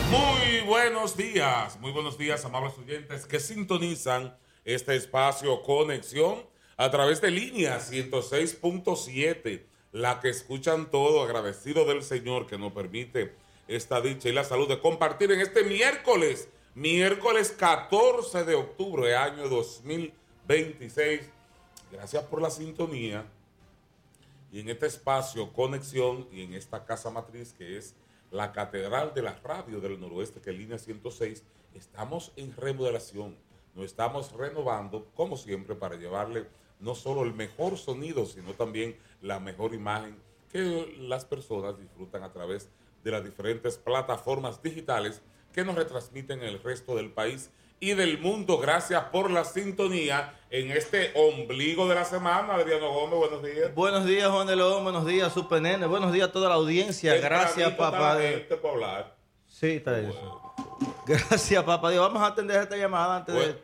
Muy buenos días, amables oyentes que sintonizan este espacio Conexión a través de línea 106.7, la que escuchan todo, agradecido del Señor que nos permite esta dicha y la salud de compartir en este miércoles 14 de octubre, año 2026. Gracias por la sintonía y en este espacio Conexión y en esta casa matriz que es la Catedral de la Radio del Noroeste, que es línea 106, estamos en remodelación, nos estamos renovando, como siempre, para llevarle no solo el mejor sonido, sino también la mejor imagen que las personas disfrutan a través de las diferentes plataformas digitales que nos retransmiten en el resto del país y del mundo. Gracias por la sintonía en este ombligo de la semana. Adriano Gómez, buenos días. Buenos días, Juan de León, buenos días, Super Nene, buenos días a toda la audiencia. Gracias, papá. Hablar. Sí, está eso. Gracias, papá Dios. Vamos a atender esta llamada antes de